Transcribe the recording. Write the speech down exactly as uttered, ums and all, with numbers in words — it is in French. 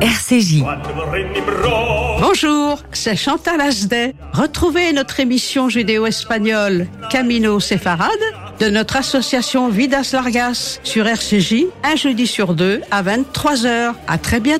R C J. Bonjour, c'est Chantal Asdet. Retrouvez notre émission judéo-espagnole Camino Séfarade de notre association Vidas Largas sur R C J, un jeudi sur deux à vingt-trois heures. À très bientôt.